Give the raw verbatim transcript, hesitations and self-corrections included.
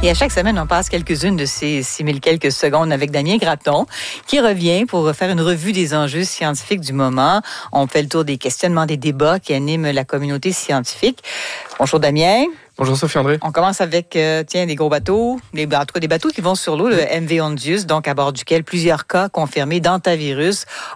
Et à chaque semaine, on passe quelques-unes de ces six mille quelques secondes avec Damien Gratton, qui revient pour faire une revue des enjeux scientifiques du moment. On fait le tour des questionnements, des débats qui animent la communauté scientifique. Bonjour Damien. Bonjour Sophie-André. On commence avec, euh, tiens, des gros bateaux, des, en tout cas des bateaux qui vont sur l'eau, le M V Hondius, donc à bord duquel plusieurs cas confirmés d'hantavirus